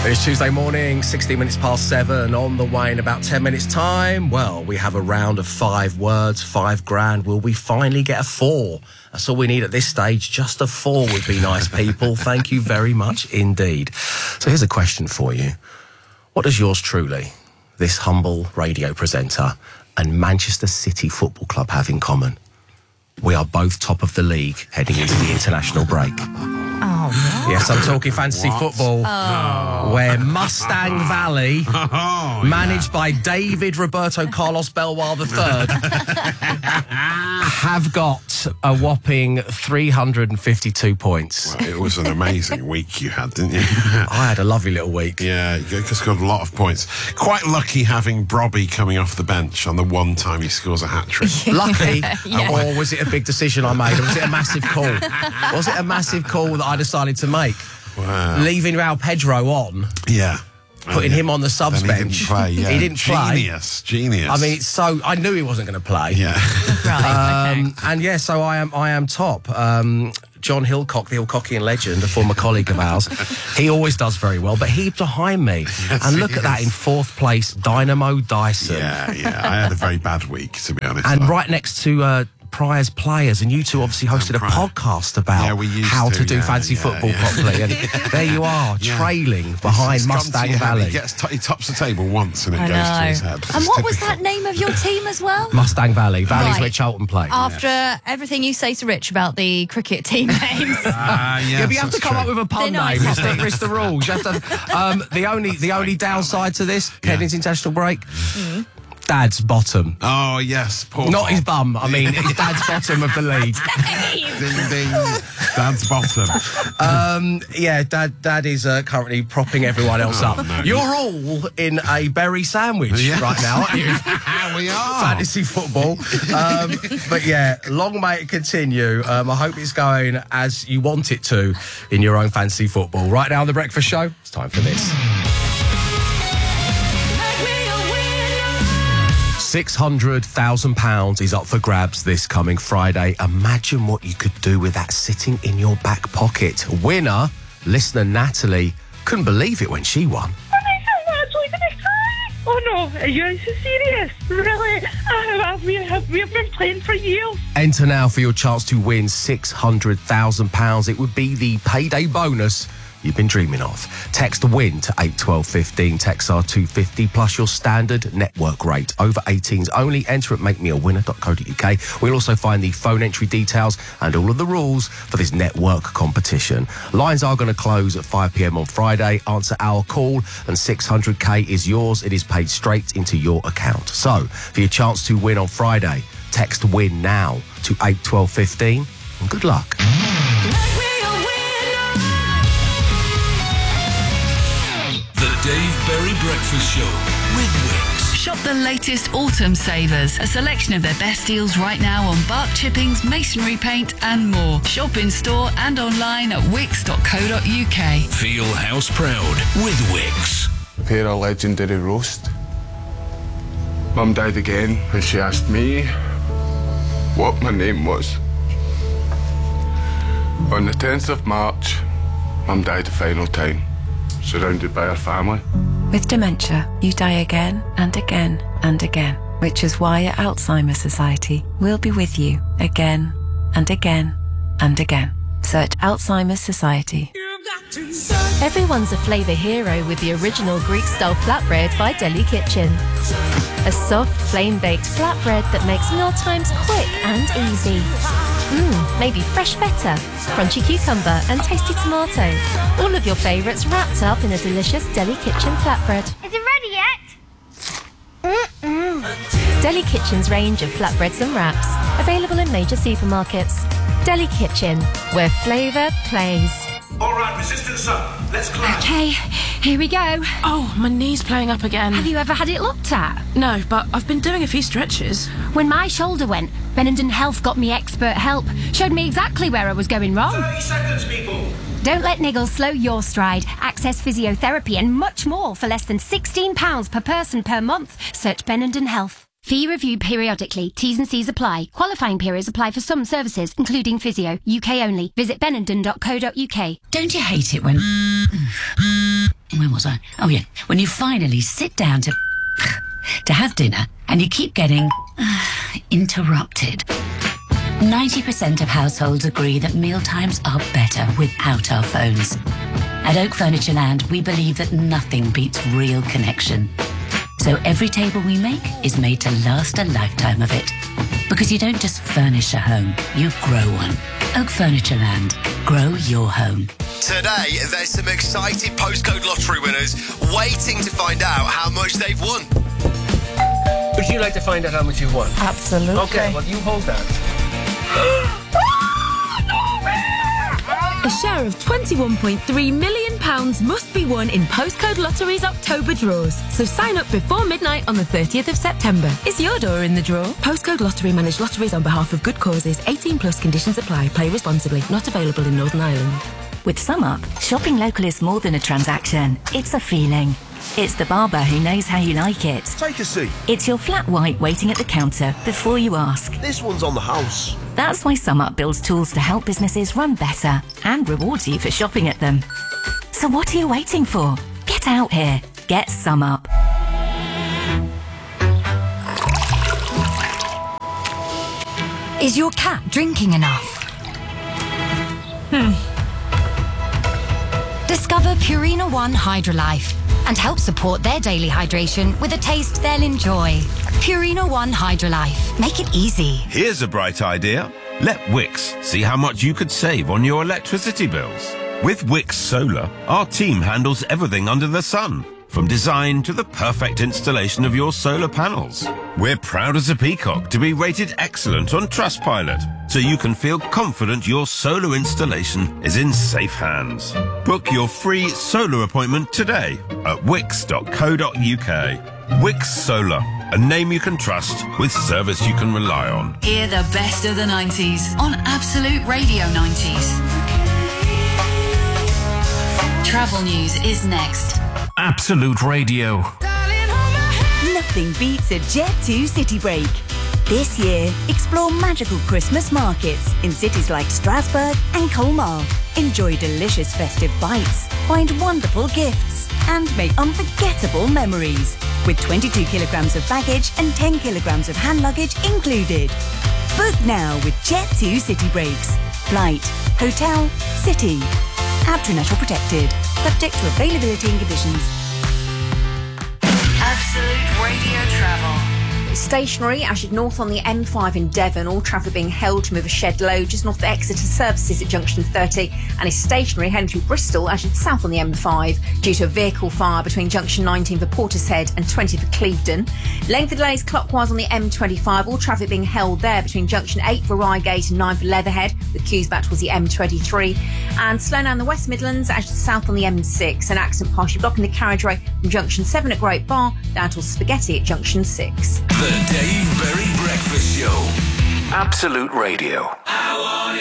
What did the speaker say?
It's Tuesday morning, 16 minutes past 7, on the way in about 10 minutes' time. Well, we have a round of 5 words, £5,000. Will we finally get a 4? That's all we need at this stage. Just a 4 would be nice, people. Thank you very much indeed. So here's a question for you. What does yours truly, this humble radio presenter, and Manchester City Football Club have in common? We are both top of the league heading into the international break. Oh, what? Yes, I'm talking fantasy football, where Mustang Valley, managed by David Roberto Carlos Belwar III, have got a whopping 352 points. Well, it was an amazing week you had, didn't you? I had a lovely little week. Yeah, you just got a lot of points. Quite lucky having Brobby coming off the bench on the one time he scores a hat-trick. Lucky, Yeah. or was it a big decision I made, or was it a massive call? Was it a massive call that I decided to make? Wow. Leaving Raul Pedro on, Yeah. putting him on the subs Then he bench. didn't play, yeah. He didn't play. Genius. I mean, I knew he wasn't going to play. yeah. Right, okay. And yeah, so I am top. John Hillcock, the Hillcockian legend, a former colleague of ours, he always does very well, but he's behind me. Yes, and look he at that, is. in 4th place, Dynamo Dyson. Yeah. I had a very bad week, to be honest. And right next to Prior's Players, and you two obviously hosted a Pryor. podcast about Yeah, we used how to do yeah, fantasy yeah, football yeah. properly. And there you are, Yeah. trailing behind It's come Mustang to your hand. Valley. He tops the table once and it I goes to know. his head. And It's what was typical. that name of your team as well? Mustang Valley. Valley's Right. where Charlton play. After everything you say to Rich about the cricket team names. Yeah, but you have to come up with a pun They're name. nice. It's the rules. You have to, the only downside to this, heading into international break, Dad's bottom. Oh, yes. Poor Not Bob. his bum. I mean, his dad's bottom of the league. Ding, ding. Dad's bottom. Yeah, Dad is currently propping everyone else up. no. You're all in a berry sandwich Yes. right now, aren't you? We are. Fantasy football. But yeah, long may it continue. I hope it's going as you want it to in your own fantasy football. Right now on The Breakfast Show, it's time for this. £600,000 is up for grabs this coming Friday. Imagine what you could do with that sitting in your back pocket. Winner, listener Natalie, couldn't believe it when she won. I'm actually going to cry. Oh no, are you so serious? Really? We've been playing for years. Enter now for your chance to win £600,000. It would be the payday bonus you've been dreaming of. Text WIN to 81215. Text R250 plus your standard network rate. Over 18s only. Enter at makemeawinner.co.uk. We'll also find the phone entry details and all of the rules for this network competition. Lines are going to close at 5 p.m. on Friday. Answer our call and 600k is yours. It is paid straight into your account. So, for your chance to win on Friday, text WIN now to 81215 and good luck. The Dave Berry Breakfast Show with Wix. Shop the latest autumn savers. A selection of their best deals right now on bark chippings, masonry paint and more. Shop in store and online at wix.co.uk. Feel house proud with Wix. Prepare a legendary roast. Mum died again and she asked me what my name was. On the 10th of March, Mum died the final time, surrounded by her family. With dementia, you die again and again and again, which is why at Alzheimer's Society, we'll be with you again and again and again. Search Alzheimer's Society. Everyone's a flavour hero with the original Greek-style flatbread by Deli Kitchen. A soft, flame-baked flatbread that makes mealtimes quick and easy. Maybe fresh feta, crunchy cucumber and tasty tomato. All of your favourites wrapped up in a delicious Deli Kitchen flatbread. Is it ready yet? Deli Kitchen's range of flatbreads and wraps, available in major supermarkets. Deli Kitchen, where flavour plays. All right, resistance up. Let's climb. Okay, here we go. Oh, my knee's playing up again. Have you ever had it looked at? No, but I've been doing a few stretches. When my shoulder went, Benenden Health got me expert help. Showed me exactly where I was going wrong. 30 seconds, people. Don't let niggles slow your stride. Access physiotherapy and much more for less than £16 per person per month. Search Benenden Health. Fee reviewed periodically. T's and C's apply. Qualifying periods apply for some services, including physio. UK only. Visit benenden.co.uk. Don't you hate it when Where was I? Oh, yeah. When you finally sit down to have dinner and you keep getting interrupted. 90% of households agree that mealtimes are better without our phones. At Oak Furniture Land, we believe that nothing beats real connection. So every table we make is made to last a lifetime of it. Because you don't just furnish a home, you grow one. Oak Furniture Land. Grow your home. Today, there's some excited postcode lottery winners waiting to find out how much they've won. Would you like to find out how much you've won? Absolutely. Okay, well, you hold that. A share of £21.3 million must be won in Postcode Lottery's October draws. So sign up before midnight on the 30th of September. Is your door in the draw? Postcode Lottery manage lotteries on behalf of good causes. 18 plus conditions apply. Play responsibly. Not available in Northern Ireland. With SumUp, shopping local is more than a transaction. It's a feeling. It's the barber who knows how you like it. Take a seat. It's your flat white waiting at the counter before you ask. This one's on the house. That's why SumUp builds tools to help businesses run better and rewards you for shopping at them. So what are you waiting for? Get out here. Get SumUp. Is your cat drinking enough? Discover Purina One Hydrolife and help support their daily hydration with a taste they'll enjoy. Purina One Hydrolife. Make it easy. Here's a bright idea. Let Wix see how much you could save on your electricity bills. With Wix Solar, our team handles everything under the sun, from design to the perfect installation of your solar panels. We're proud as a peacock to be rated excellent on Trustpilot, so you can feel confident your solar installation is in safe hands. Book your free solar appointment today at wix.co.uk. Wix Solar, a name you can trust with service you can rely on. Hear the best of the 90s on Absolute Radio 90s. Travel news is next. Absolute Radio. Nothing beats a Jet2 city break. This year, explore magical Christmas markets in cities like Strasbourg and Colmar. Enjoy delicious festive bites, find wonderful gifts, and make unforgettable memories. With 22 kilograms of baggage and 10 kilograms of hand luggage included. Book now with Jet2 city breaks. Flight, hotel, city. Abtranet or protected. Subject to availability and conditions. Absolute Radio Travel. Stationary as you'd north on the M5 in Devon, all traffic being held to move a shed load just north of Exeter Services at junction 30, and is stationary heading through Bristol as you'd south on the M5 due to a vehicle fire between junction 19 for Portishead and 20 for Clevedon. Length of delays clockwise on the M25, all traffic being held there between junction 8 for Reigate and 9 for Leatherhead, with queues back towards the M23. And slow down the West Midlands as you'd south on the M6, an accident partially blocking the carriageway from junction 7 at Great Bar down to Spaghetti at junction 6. The Dave Berry Breakfast Show. Absolute Radio.